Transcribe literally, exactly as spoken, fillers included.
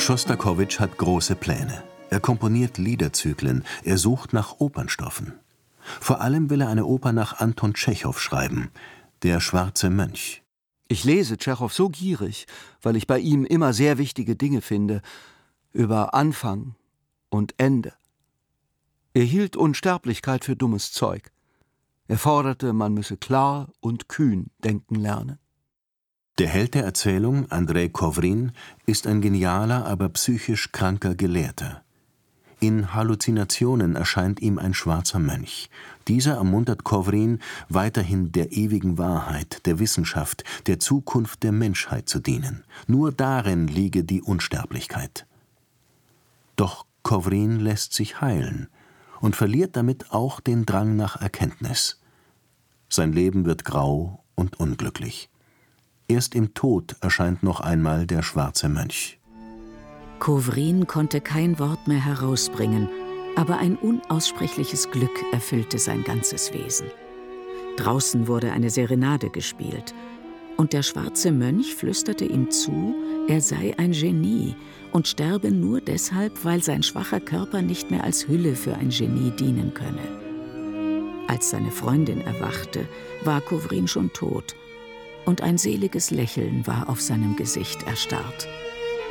Schostakowitsch hat große Pläne. Er komponiert Liederzyklen, er sucht nach Opernstoffen. Vor allem will er eine Oper nach Anton Tschechow schreiben, Der schwarze Mönch. Ich lese Tschechow so gierig, weil ich bei ihm immer sehr wichtige Dinge finde, über Anfang und Ende. Er hielt Unsterblichkeit für dummes Zeug. Er forderte, man müsse klar und kühn denken lernen. Der Held der Erzählung, Andrei Kowrin, ist ein genialer, aber psychisch kranker Gelehrter. In Halluzinationen erscheint ihm ein schwarzer Mönch. Dieser ermuntert Kowrin, weiterhin der ewigen Wahrheit, der Wissenschaft, der Zukunft der Menschheit zu dienen. Nur darin liege die Unsterblichkeit. Doch Kowrin lässt sich heilen und verliert damit auch den Drang nach Erkenntnis. Sein Leben wird grau und unglücklich. Erst im Tod erscheint noch einmal der schwarze Mönch. Kowrin konnte kein Wort mehr herausbringen, aber ein unaussprechliches Glück erfüllte sein ganzes Wesen. Draußen wurde eine Serenade gespielt, und der schwarze Mönch flüsterte ihm zu, er sei ein Genie und sterbe nur deshalb, weil sein schwacher Körper nicht mehr als Hülle für ein Genie dienen könne. Als seine Freundin erwachte, war Kowrin schon tot, und ein seliges Lächeln war auf seinem Gesicht erstarrt.